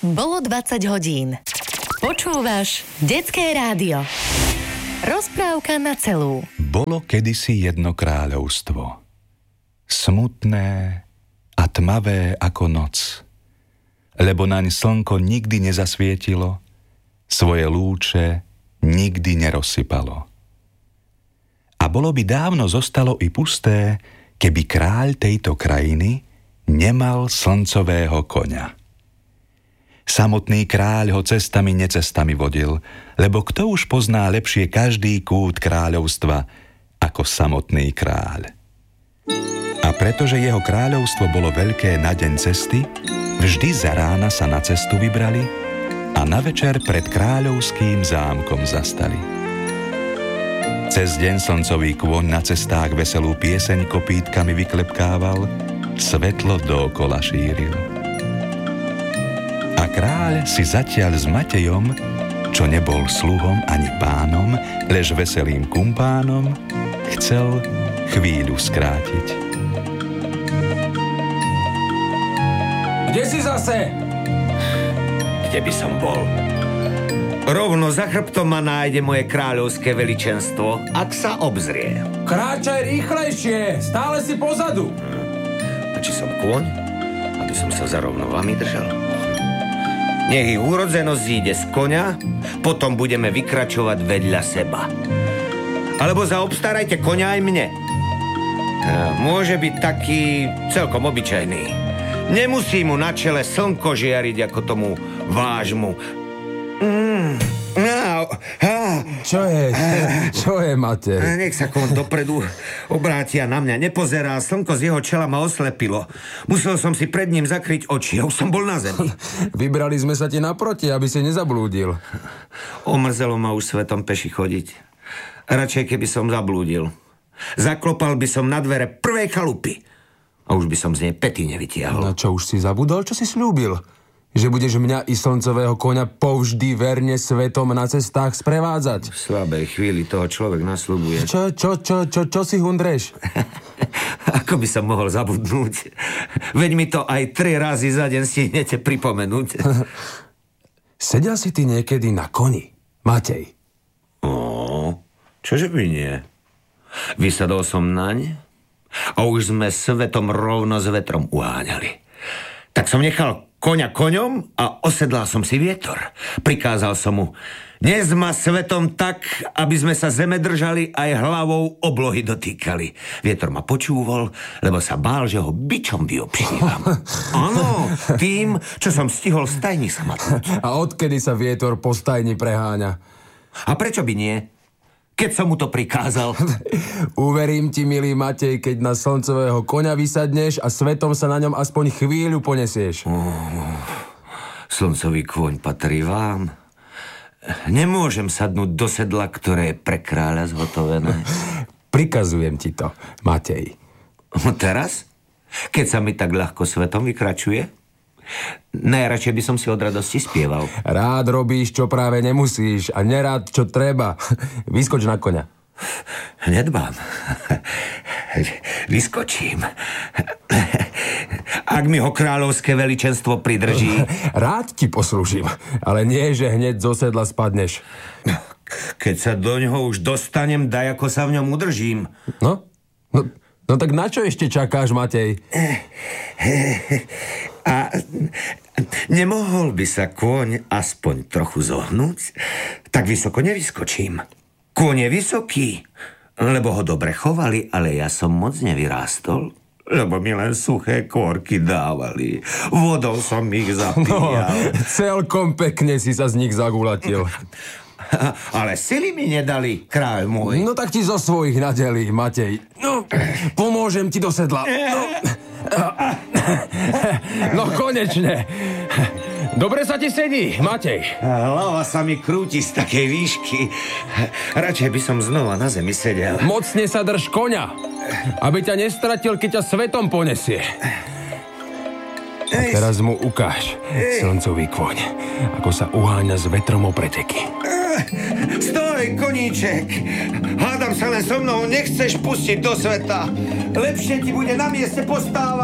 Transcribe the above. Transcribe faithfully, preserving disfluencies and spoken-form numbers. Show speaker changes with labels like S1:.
S1: Bolo dvadsať hodín. Počúvaš Detské rádio. Rozprávka na celú.
S2: Bolo kedysi jedno kráľovstvo. Smutné a tmavé ako noc. Lebo naň slnko nikdy nezasvietilo, svoje lúče nikdy nerozsypalo. A bolo by dávno zostalo i pusté, keby kráľ tejto krajiny nemal slncového koňa. Samotný kráľ ho cestami necestami vodil, lebo kto už pozná lepšie každý kút kráľovstva ako samotný kráľ. A pretože jeho kráľovstvo bolo veľké na deň cesty, vždy za rána sa na cestu vybrali a na večer pred kráľovským zámkom zastali. Cez deň slncový kôň na cestách veselú pieseň kopítkami vyklepkával, svetlo dookola šíril. A kráľ si zatiaľ s Matejom, čo nebol sluhom ani pánom, lež veselým kumpánom, chcel chvíľu skrátiť.
S3: Kde si zase?
S4: Kde by som bol? Rovno za chrbtom ma nájde moje kráľovské veličenstvo, ak sa obzrie.
S3: Kráčaj rýchlejšie, stále si pozadu.
S4: A či som kôň? Aby som sa za rovno vami držal. Nech ich urodzenosť zíde z koňa, potom budeme vykračovať vedľa seba. Alebo zaobstarajte koňa aj mne. Môže byť taký celkom obyčajný. Nemusí mu na čele slnko žiariť ako tomu vážmu. Mm. No, ah.
S3: Čo je? Čo je, Matej?
S4: Nech sa kon dopredu obrátia na mňa. Nepozerá, slnko z jeho čela ma oslepilo. Musel som si pred ním zakryť oči. Ja už som bol na zemi.
S3: Vybrali sme sa ti naproti, aby si nezablúdil.
S4: Omrzelo ma už svetom peši chodiť. Radšej, keby som zablúdil. Zaklopal by som na dvere prvej chalupy. A už by som z nej pety nevytiahol.
S3: No čo, už si zabudol? Čo si slúbil? Že budeš mňa i slncového koňa povždy verne svetom na cestách sprevádzať.
S4: V slabej chvíli toho človek nasľubuje.
S3: Čo, čo, čo, čo, čo si hundreš?
S4: Ako by som mohol zabudnúť? Veď mi to aj tri razy za deň stihnete pripomenúť.
S3: Sedel si ty niekedy na koni, Matej?
S4: Ó, čože by nie? Vysadol som naň a už sme svetom rovno s vetrom uháňali. Tak som nechal koňa koňom a osedlal som si vietor. Prikázal som mu, dnes ma svetom tak, aby sme sa zeme držali aj hlavou oblohy dotýkali. Vietor ma počúval, lebo sa bál, že ho bičom vyobšívam. Áno, tým, čo som stihol v stajni smatnúť.
S3: A odkedy sa vietor po stajni preháňa?
S4: A prečo by nie? Keď som mu to prikázal.
S3: Uverím ti, milý Matej, keď na slncového koňa vysadneš a svetom sa na ňom aspoň chvíľu ponesieš.
S4: Oh, slncový kôň patrí vám. Nemôžem sadnúť do sedla, ktoré je pre kráľa zhotovené.
S3: Prikazujem ti to, Matej.
S4: Teraz? Keď sa mi tak ľahko svetom vykračuje? Najradšej by som si od radosti spieval.
S3: Rád robíš, čo práve nemusíš a nerád, čo treba. Vyskoč na koňa.
S4: Nedbám. Vyskočím. Ak mi ho kráľovské veličenstvo pridrží.
S3: Rád ti poslúžim, ale nie, že hneď zo sedla spadneš.
S4: Keď sa do ňoho už dostanem, daj, ako sa v ňom udržím.
S3: No? No, no tak na čo ešte čakáš, Matej?
S4: A nemohol by sa kôň aspoň trochu zohnúť? Tak vysoko nevyskočím. Kôň je vysoký, lebo ho dobre chovali, ale ja som moc nevyrástol, lebo mi len suché kôrky dávali. Vodou som ich zapíjal.
S3: No, celkom pekne si sa z nich zagulatil.
S4: Ale sily mi nedali, kráľ môj.
S3: No tak ti zo svojich nadeli, Matej. No, pomôžem ti do sedla. No, no konečne. Dobre sa ti sedí, Matej.
S4: Hlava sa mi krúti z takej výšky. Radšej by som znova na zemi sedel.
S3: Mocne sa drž koňa, aby ťa nestratil, keď ťa svetom ponesie. A teraz mu ukáž, slncový kôň, ako sa uháňa s vetrom o preteky.
S4: Stoj, koníček! Hádam sa len so mnou nechceš pustiť do sveta. Lepšie ti bude na mieste postávať.